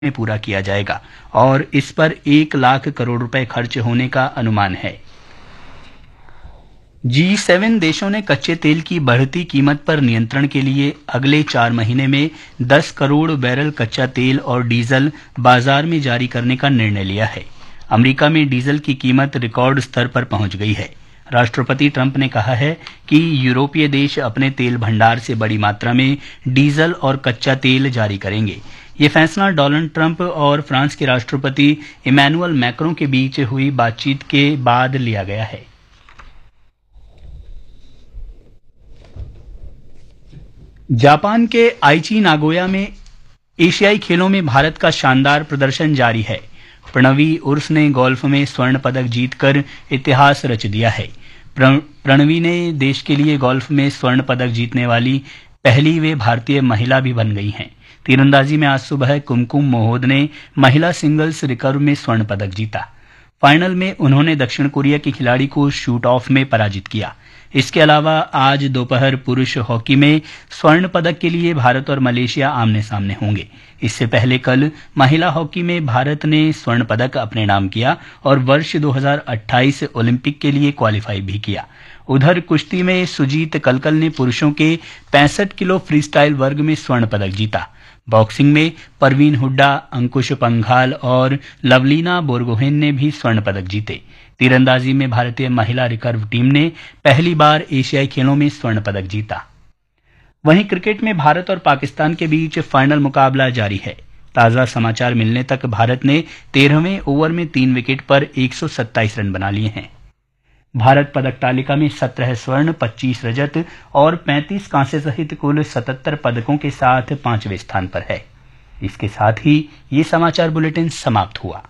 में पूरा किया जाएगा और इस पर 1 लाख करोड़ रुपए खर्च होने का अनुमान है। G7 देशों ने कच्चे तेल की बढ़ती कीमत पर नियंत्रण के लिए अगले 4 महीने में 10 करोड़ बैरल कच्चा तेल और डीजल बाजार में जारी करने का निर्णय लिया है। अमेरिका में डीजल की कीमत रिकॉर्ड स्तर पर पहुंच गई है। राष्ट्रपति ट्रंप ने कहा है कि यूरोपीय देश अपने तेल भंडार से बड़ी मात्रा में डीजल और कच्चा तेल जारी करेंगे। ये फैसला डोनाल्ड ट्रंप और फ्रांस के राष्ट्रपति इमैनुअल मैक्रों के बीच हुई बातचीत के बाद लिया गया है। जापान के आइची नागोया में एशियाई खेलों में भारत का शानदार प्रदर्शन जारी है। प्रणवी उर्स ने गोल्फ में स्वर्ण पदक जीतकर इतिहास रच दिया है। प्रणवी ने देश के लिए गोल्फ में स्वर्ण पदक जीतने वाली पहली वे भारतीय महिला भी बन गई हैं। तीरंदाजी में आज सुबह कुमकुम मोहोद ने महिला सिंगल्स रिकर्व में स्वर्ण पदक जीता। फाइनल में उन्होंने दक्षिण कोरिया की खिलाड़ी को शूट ऑफ में पराजित किया। इसके अलावा आज दोपहर पुरुष हॉकी में स्वर्ण पदक के लिए भारत और मलेशिया आमने सामने होंगे। इससे पहले कल महिला हॉकी में भारत ने स्वर्ण पदक अपने नाम किया और वर्ष 2028 ओलंपिक के लिए क्वालिफाई भी किया। उधर कुश्ती में सुजीत कलकल ने पुरुषों के 65 किलो फ्रीस्टाइल वर्ग में स्वर्ण पदक जीता। बॉक्सिंग में परवीन हुड्डा, अंकुश पंघाल और लवलीना बोरगोहेन ने भी स्वर्ण पदक जीते। तीरंदाजी में भारतीय महिला रिकर्व टीम ने पहली बार एशियाई खेलों में स्वर्ण पदक जीता। वहीं क्रिकेट में भारत और पाकिस्तान के बीच फाइनल मुकाबला जारी है। ताजा समाचार मिलने तक भारत ने 13वें ओवर में 3 विकेट पर 127 रन बना लिए हैं। भारत पदक तालिका में 17 स्वर्ण, 25 रजत और 35 कांस्य सहित कुल 77 पदकों के साथ 5वें स्थान पर है। इसके साथ ही ये समाचार बुलेटिन समाप्त हुआ।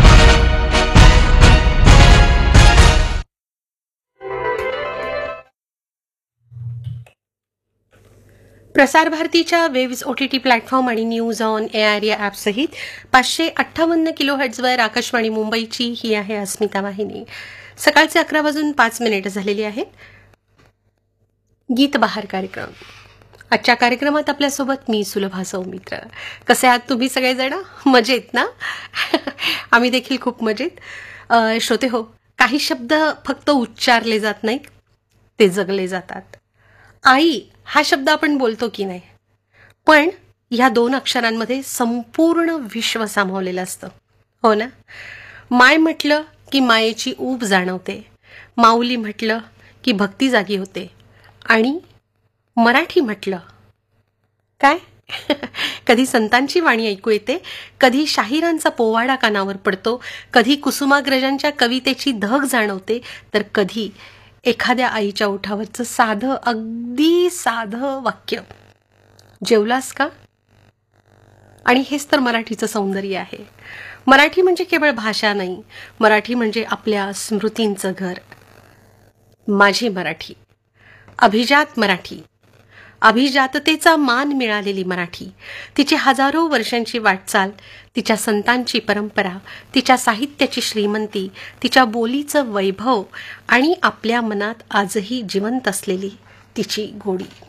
प्रसार भारतीच्या वेव्स OTT प्लॅटफॉर्म आणि न्यूज ऑन एआर या ॲपसहित 558 किलोहर्ट्झवर आकाशवाणी मुंबईची ही आहे अस्मिता वाहिनी। सकाळचे 11:05 झालेली आहेत। गीत बहार कार्यक्रम। आजच्या कार्यक्रमात आपल्यासोबत मी सुलभा सौमित्र। कसे आहात तुम्ही सगळेजण? मजेत ना? आम्ही देखील खूप मजेत। श्रोते हो, काही शब्द फक्त उच्चारले जात नाहीत, ते जगले जातात। आई हा शब्द आपण बोलतो की नाही, पण ह्या 2 अक्षरांमध्ये संपूर्ण विश्व सामावलेलं असतं, हो ना? माय म्हटलं की मायेची ऊब जाणवते, माऊली म्हटलं की भक्ती जागी होते, आणि मराठी म्हटलं काय कधी संतांची वाणी ऐकू येते, कधी शाहिरांचा पोवाडा कानावर पडतो, कधी कुसुमाग्रजांच्या कवितेची धग जाणवते, तर कधी एखाद्या आईच्या ओठावरचं साधं, अगदी साधं वाक्य, जेवलास का? आणि हेच तर मराठीचं सौंदर्य आहे। मराठी म्हणजे केवळ भाषा नाही, मराठी म्हणजे आपल्या स्मृतींचं घर। माझी मराठी, अभिजात मराठी, अभिजाततेचा मान मिळालेली मराठी, तिची हजारो वर्षांची वाटचाल, तिच्या संतांची परंपरा, तिच्या साहित्याची श्रीमंती, तिच्या बोलीचं वैभव आणि आपल्या मनात आजही जिवंत असलेली तिची गोडी।